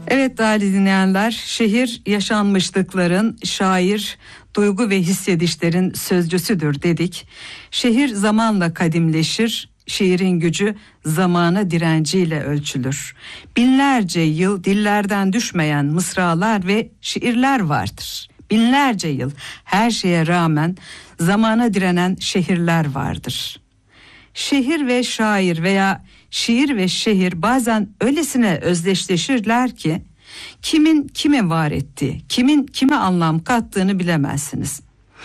Evet değerli dinleyenler, şehir yaşanmışlıkların, şair duygu ve hissedişlerin sözcüsüdür dedik. Şehir zamanla kadimleşir, şiirin gücü zamana direnciyle ölçülür. Binlerce yıl dillerden düşmeyen mısralar ve şiirler vardır. Binlerce yıl her şeye rağmen zamana direnen şehirler vardır. Şehir ve şair veya şiir ve şehir bazen öylesine özdeşleşirler ki kimin kime var ettiği, kimin kime anlam kattığını bilemezsiniz.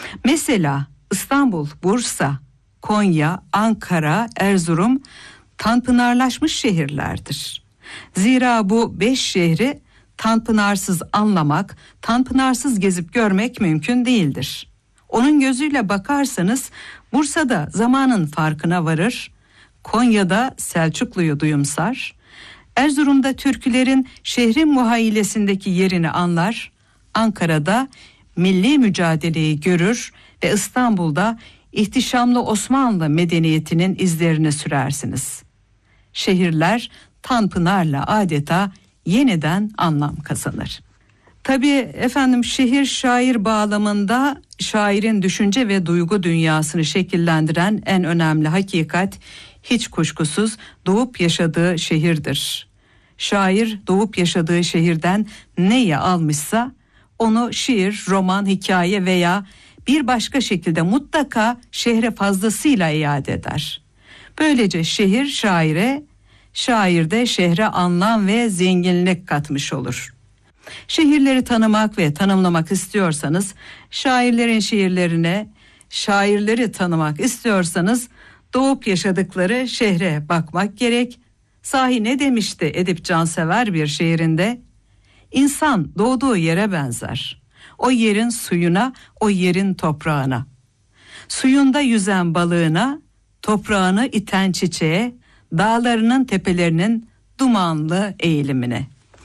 Mesela İstanbul, Bursa, Konya, Ankara, Erzurum tanpınarlaşmış şehirlerdir. Zira bu 5 şehri tanpınarsız anlamak, tanpınarsız gezip görmek mümkün değildir. Onun gözüyle bakarsanız Bursa'da zamanın farkına varır, Konya'da Selçuklu'yu duyumsar, Erzurum'da türkülerin şehrin muhayyilesindeki yerini anlar, Ankara'da milli mücadeleyi görür ve İstanbul'da ihtişamlı Osmanlı medeniyetinin izlerini sürersiniz. Şehirler tanpınarla adeta yeniden anlam kazanır. Tabii efendim, şehir şair bağlamında şairin düşünce ve duygu dünyasını şekillendiren en önemli hakikat hiç kuşkusuz doğup yaşadığı şehirdir. Şair doğup yaşadığı şehirden neyi almışsa onu şiir, roman, hikaye veya bir başka şekilde mutlaka şehre fazlasıyla iade eder. Böylece şehir şaire, şair de şehre anlam ve zenginlik katmış olur. Şehirleri tanımak ve tanımlamak istiyorsanız, şairlerin şiirlerine, şairleri tanımak istiyorsanız doğup yaşadıkları şehre bakmak gerek. Sahi ne demişti Edip Cansever bir şiirinde? İnsan doğduğu yere benzer. O yerin suyuna, o yerin toprağına. Suyunda yüzen balığına, toprağını iten çiçeğe, dağlarının tepelerinin dumanlı eğilimine.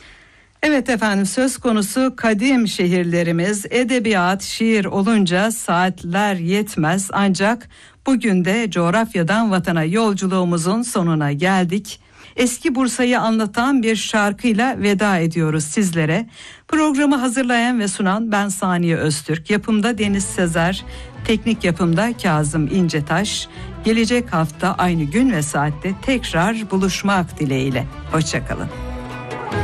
Evet efendim, söz konusu kadim şehirlerimiz, edebiyat, şiir olunca saatler yetmez. Ancak bugün de coğrafyadan vatana yolculuğumuzun sonuna geldik. Eski Bursa'yı anlatan bir şarkıyla veda ediyoruz sizlere. Programı hazırlayan ve sunan ben Saniye Öztürk. Yapımda Deniz Sezer, teknik yapımda Kazım İncetaş. Gelecek hafta aynı gün ve saatte tekrar buluşmak dileğiyle. Hoşça kalın.